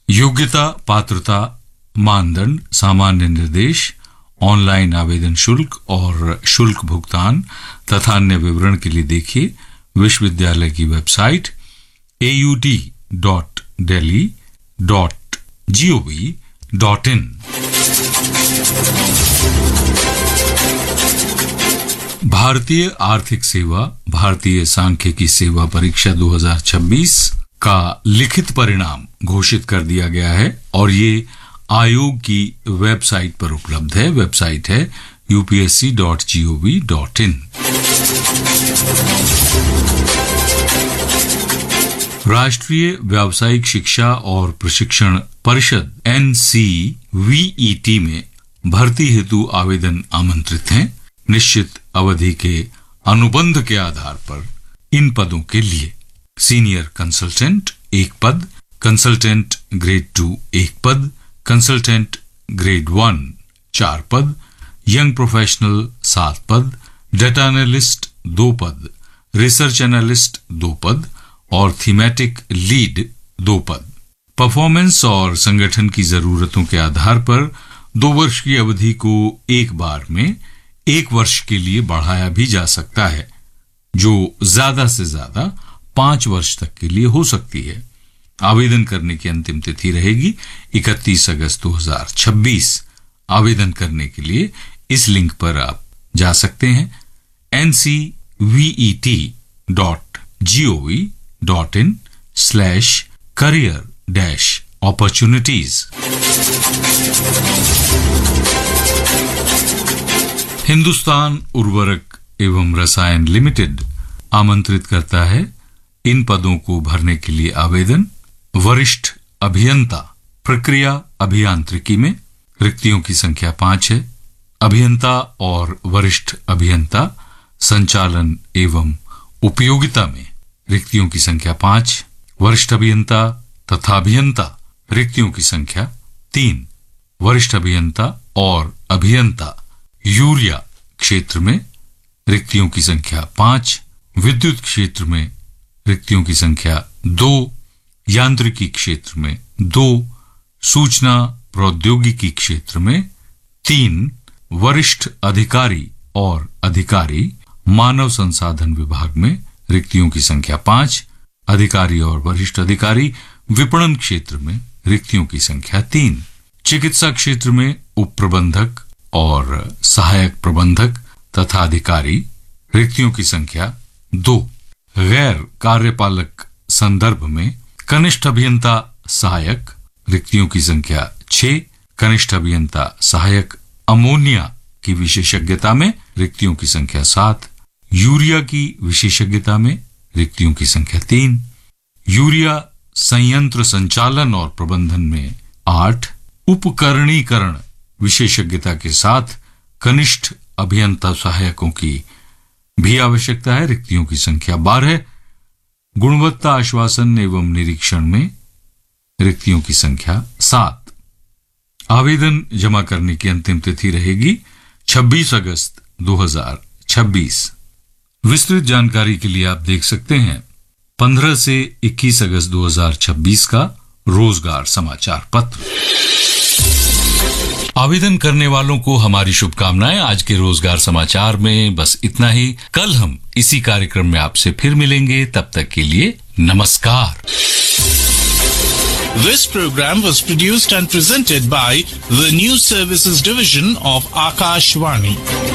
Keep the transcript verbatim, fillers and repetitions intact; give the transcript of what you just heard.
योग्यता, पात्रता, मानदंड, सामान्य निर्देश, ऑनलाइन आवेदन शुल्क और शुल्क भुगतान तथा अन्य विवरण के लिए देखिए विश्वविद्यालय की website A U D dot Delhi dot G O V dot in. भारतीय आर्थिक सेवा भारतीय सांख्यिकी सेवा परीक्षा दो हज़ार छब्बीस का लिखित परिणाम घोषित कर दिया गया है और ये आयोग की वेबसाइट पर उपलब्ध है। वेबसाइट है U P S C dot G O V dot in. राष्ट्रीय व्यावसायिक शिक्षा और प्रशिक्षण परिषद N C V E T में भर्ती हेतु आवेदन आमंत्रित हैं। निश्चित अवधि के अनुबंध के आधार पर इन पदों के लिए सीनियर कंसल्टेंट एक पद, कंसल्टेंट ग्रेड टू एक पद, कंसल्टेंट ग्रेड वन चार पद, यंग प्रोफेशनल सात पद, डेटा एनालिस्ट दो पद, रिसर्च एनालिस्ट दो पद और थीमेटिक लीड दो पद। परफॉर्मेंस और संगठन की जरूरतों के आधार पर दो वर्ष की अवधि को एक बार में एक वर्ष के लिए बढ़ाया भी जा सकता है, जो ज्यादा से ज्यादा पांच वर्ष तक के लिए हो सकती है। आवेदन करने की अंतिम तिथि रहेगी इकतीस अगस्त दो हज़ार छब्बीस। आवेदन करने के लिए इस लिंक पर आप जा सकते हैं N C V E T dot G O V dot in slash career dash opportunities. Hindustan उर्वरक एवं रसायन लिमिटेड आमंत्रित करता है इन पदों को भरने के लिए आवेदन। वरिष्ठ अभियंता प्रक्रिया अभियांत्रिकी में रिक्तियों की संख्या पांच है। अभियंता और वरिष्ठ अभियंता संचालन एवं उपयोगिता में रिक्तियों की संख्या पांच। वरिष्ठ अभियंता तथा अभियंता रिक्तियों की संख्या तीन। वरिष्ठ अभियंता और अभियंता यूरिया क्षेत्र में रिक्तियों की संख्या पांच। विद्युत क्षेत्र में रिक्तियों की संख्या दो। यांत्रिकी क्षेत्र में दो। सूचना प्रौद्योगिकी क्षेत्र में तीन। वरिष्ठ अधिकारी और अधिकारी मानव संसाधन विभाग में रिक्तियों की संख्या पांच। अधिकारी और वरिष्ठ अधिकारी विपणन क्षेत्र में रिक्तियों की संख्या तीन। चिकित्सा क्षेत्र में उप प्रबंधक और सहायक प्रबंधक तथा अधिकारी रिक्तियों की संख्या दो। गैर कार्यपालक संदर्भ में कनिष्ठ अभियंता सहायक रिक्तियों की संख्या छह। कनिष्ठ अभियंता सहायक अमोनिया की विशेषज्ञता में रिक्तियों की संख्या सात। यूरिया की विशेषज्ञता में रिक्तियों की संख्या तीन। यूरिया संयंत्र संचालन और प्रबंधन में आठ। उपकरणीकरण विशेषज्ञता के साथ कनिष्ठ अभियंता सहायकों की भी आवश्यकता है। रिक्तियों की संख्या बारह। गुणवत्ता आश्वासन एवं निरीक्षण में रिक्तियों की संख्या सात। आवेदन जमा करने की अंतिम तिथि रहेगी छब्बीस अगस्त दो हज़ार छब्बीस। विस्तृत जानकारी के लिए आप देख सकते हैं पंद्रह से इक्कीस अगस्त दो हज़ार छब्बीस का रोजगार समाचार पत्र। आवेदन करने वालों को हमारी शुभकामनाएं। आज के रोजगार समाचार में बस इतना ही। कल हम इसी कार्यक्रम में आपसे फिर मिलेंगे। तब तक के लिए नमस्कार। This program was produced and presented by the News Services Division of Akashvani.